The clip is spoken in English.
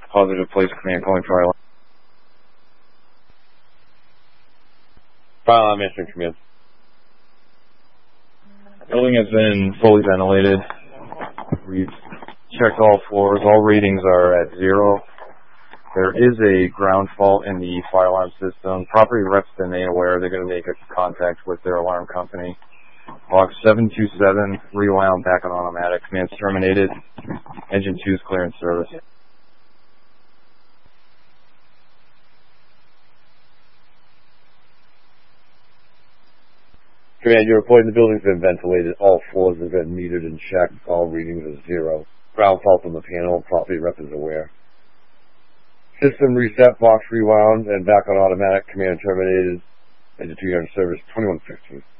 Positive, place command calling fire. Fire alarm answering command. Building has been fully ventilated. We've checked all floors. All readings are at 0. There is a ground fault in the fire alarm system. Property reps been made aware. They're going to make a contact with their alarm company. Box 727, rewound, back on automatic. Command's terminated. Engine 2 is clear in service. Command, you're reporting the building's been ventilated. All floors have been metered and checked. All readings are 0. Ground fault on the panel. Property rep is aware. System reset, box rewound, and back on automatic. Command terminated. Engine 2 in service, 2115.